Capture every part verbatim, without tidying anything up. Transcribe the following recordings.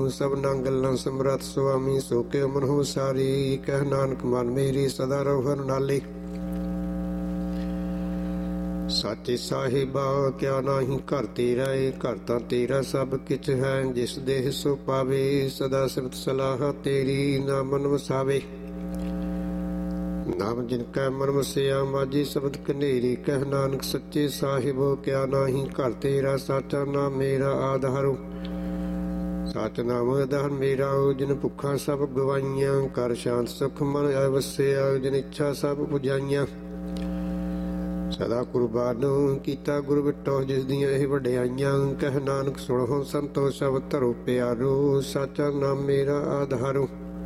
सबना गल्लां समरथ सुआमी सो के मन हो सारी। कह नानक मन मेरी सदा रहो हर नाली। साचे साहिबा क्या नाही घर तेरा है, घर तां तेरा सब किछ है। जिस देह सो पावे सदा सिफत सलाह तेरी। ना मन वसावे नाम जिनका मन वसिया माझी शब्द कनेरी। कह नानक सच्चे साहिबो क्या नाही घर तेरा। साचा नाम मेरा आधारो सच नाम आधार मेरा। जिन भुखा सब गवाइयां कर शांत सुख मन अवਸਿਆ। जिन इच्छा सब पुजाइयां सदा कुर्बान कीता गुरु बिटो जिस दियां ਇਹ ਵਡਿਆਈਆਂ। ਕਹਿ ਨਾਨਕ ਸੁਣੋ ਸੰਤੋ ਸ਼ਬਦ ਧਰੋ ਪਿਆਰੋ। ਸਾਚਾ ਨਾਮ ਮੇਰਾ ਆਧਾਰੋ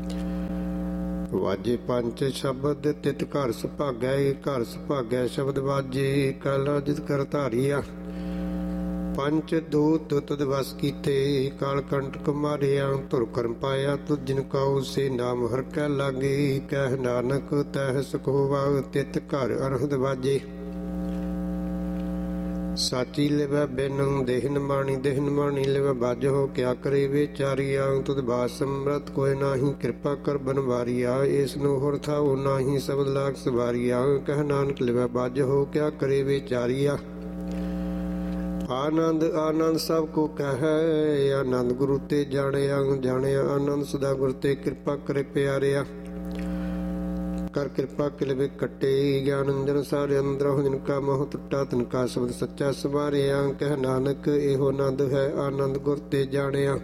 ਵਾਜੇ ਪੰਜ ਸ਼ਬਦ ਤਿਤ ਘਰ ਸੁਭਾਗੈ। ਘਰ ਸੁਭਾਗੈ ਸ਼ਬਦ ਵਾਜੇ ਕਾਲਾ ਜਿਤ ਕਰ ਧਾਰੀਆ। ਪੰਚ ਦੂਤ ਤੁਧ ਵਸ ਕੀਤੇ ਕਾਲ ਕੰਟਕ ਮਾਰਿਆ। ਧੁਰ ਕਰਮ ਪਾਇਆ ਤੁਧ ਜਿਨ ਕਉ ਸੇ ਨਾਮ ਹਰਿ ਕੈ ਲਾਗੇ। ਕਹਿ ਨਾਨਕ ਤਹਿ ਸੁਖ ਹੋਵਾ ਤਿਤ ਘਰ ਅਰਹਦ ਵਾਜੇ। ਸਾਚੀ ਲਿਵੈ ਬਿਨ ਦੇਹ ਨਿਮਾਣੀ ਦੇਹ ਨਿਮਾਣੀ ਲਿਵੈ ਬਾਝੋ। ਕਿਆ ਕਰੇ ਵਿਚਾਰੀਆ ਤੁਧ ਬਾਸ ਸਮਰਥ ਕੋਇ ਨਾਹੀ। ਕਿਰਪਾ ਕਰ ਬਨਵਾਰੀਆ ਇਸ ਨੂੰ ਹੁਰ ਥਾਉ ਨਾਹੀ। ਸਬਦ ਲਾਗ ਸਵਾਰੀਆ ਕਹਿ ਨਾਨਕ ਲਿਵੈ ਬਾਝੋ। ਕਿਆ ਕਰੇ ਵਿਚਾਰੀਆ ਆਨੰਦ ਆਨੰਦ ਸਭ ਕੋ ਕਹੈ। ਆਨੰਦ ਗੁਰੂ ਤੇ ਜਾਣਿਆ ਜਾਣਿਆ ਆਨੰਦ ਸਦਾ ਗੁਰ ਤੇ। ਕਿਰਪਾ ਕਰੇ ਪਿਆਰਿਆ ਕਰ ਕਿਰਪਾ ਕਿਲਵੇ ਕੱਟੇ। ਗਿਆਨ ਅੰਜਨ ਸਾਰੇ ਅੰਦਰ ਹੋ ਜਿਨ ਕਾ ਮੋਹ ਟੁੱਟਾ ਤਿਨ ਕਾ ਸ਼ਬਦ ਸੱਚਾ ਸਵਾਰਿਆ। ਕਹਿ ਨਾਨਕ ਇਹੋ ਆਨੰਦ ਹੈ ਆਨੰਦ ਗੁਰ ਤੇ ਜਾਣਿਆ।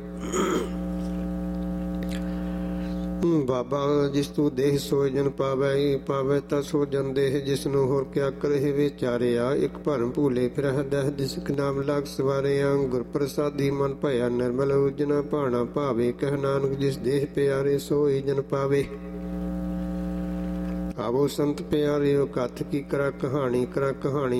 ਬਾਬਾ ਜਿਸ ਤੂੰ ਦੇਹ ਸੋਇ ਜਨ ਪਾਵੈ। ਪਾਵੈ ਤਾ ਸੋ ਜਨ ਦੇਹ ਜਿਸ ਨੂੰ ਹੋਰ ਕਿਆ ਕਰੇ ਵਿਚਾਰਿਆ। ਇੱਕ ਭਰਮ ਭੂਲੇ ਫਿਰਹਿ ਦਹਿ ਦਿਸਕ ਨਾਮ ਲਾਗ ਸਵਾਰਿਆ। ਗੁਰ ਪ੍ਰਸਾਦੀ ਮਨ ਭਇਆ ਨਿਰਮਲ ਉਜਨਾ ਭਾਣਾ ਭਾਵੇ। ਕਹਿ ਨਾਨਕ ਜਿਸ ਦੇਹ ਪਿਆਰੇ ਸੋਈ ਜਨ ਪਾਵੇ। ਆਵੋ ਸੰਤ ਪਿਆਰਿਓ ਕਥ ਕੀ ਕਰਾ ਕਹਾਣੀ ਕਰਾ ਕਹਾਣੀ।